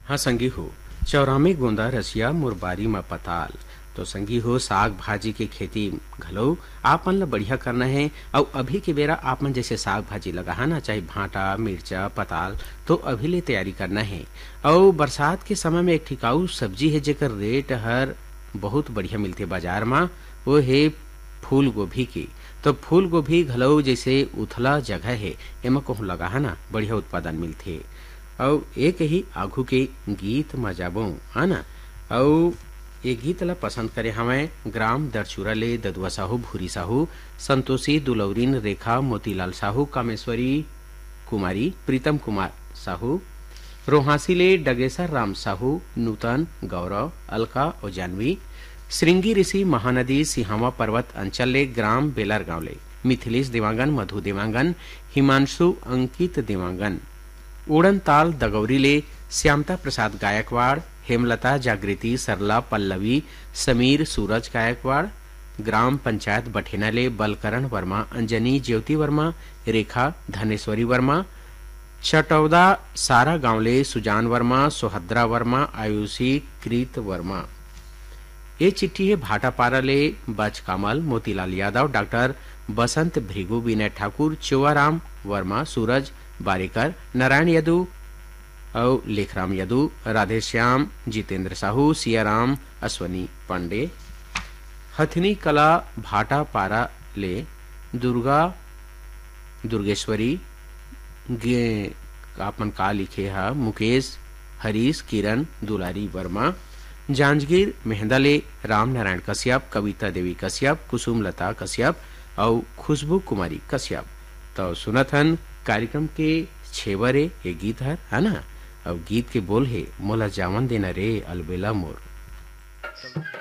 हाँ संगी हो, चौरामी गोंदा रसिया मुरबारी में पताल। तो संगी हो, साग भाजी के खेती घलो आपमन ला बढ़िया करना है। और अभी के बेरा आपमन जैसे साग भाजी लगाना चाहे भांटा मिर्चा पताल, तो अभी ले तैयारी करना है। और बरसात के समय में एक ठिकाऊ सब्जी है जेकर रेट हर बहुत बढ़िया मिलते बाजार में, वो है फूल गोभी की। तो फूल गोभी घलो जैसे उथला जगह है एमा कहूँ लगा ना बढ़िया उत्पादन मिलते। और एक ही आघू के गीत में जाबो है ना। और ये गीत ला पसंद करे हमें ग्राम दरचूरा ले ददुआ साहू भूरी साहू संतोषी दुलौरीन रेखा मोतीलाल साहू कामेश्वरी कुमारी प्रीतम कुमार साहू रोहासी ले डगेसर राम साहू नूतन गौरव अलका और जानवी श्रृंगी ऋषि महानदी सिहावा पर्वत अंचल ले ग्राम बेलर गांव ले मिथिलेश देवांगन मधु देवांगन हिमांशु अंकित देवांगन उड़न ताल दगौरी ले श्यामता प्रसाद गायकवाड़ हेमलता जागृति सरला पल्लवी समीर सूरज गायकवाड़ ग्राम पंचायत बठेना ले बलकरण वर्मा अंजनी ज्योति वर्मा रेखा धनेश्वरी वर्मा चटौदा सारा गांव ले सुजान वर्मा सोहद्रा वर्मा आयुषी कृत वर्मा। ये चिट्ठी है भाटापारा ले बच कमल मोतीलाल यादव डॉक्टर बसंत भृगु विनय ठाकुर चुवाराम वर्मा सूरज बारेकर नारायण यदु और लेखराम यदु राधेश्याम जितेंद्र साहू सियाराम अश्वनी पांडे हथनी कला भाटापारा ले दुर्गेश्वरी आपन का लिखे हा मुकेश हरीश किरण दुलारी वर्मा जांजगीर मेहंदाले राम नारायण कश्यप कविता देवी कश्यप कुसुम लता कश्यप और खुशबू कुमारी कश्यप। तो सुनथन कार्यक्रम के छेवरे ये गीत है ना। अब गीत के बोल है मोला जावन देना रे अलबेला मोर।